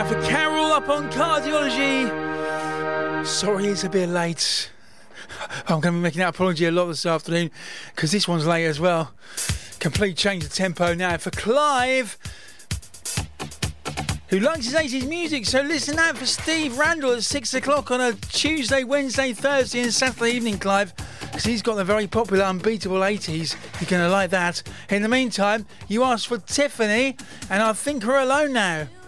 now for Carol up on Cardiology. Sorry it's a bit late. I'm going to be making that apology a lot this afternoon because this one's late as well. Complete change of tempo now for Clive, who likes his 80s music, so listen out for Steve Randall at 6 o'clock on a Tuesday, Wednesday, Thursday and Saturday evening, Clive, because he's got the very popular Unbeatable 80s. You're going to like that. In the meantime, you asked for Tiffany, and I think we're alone now.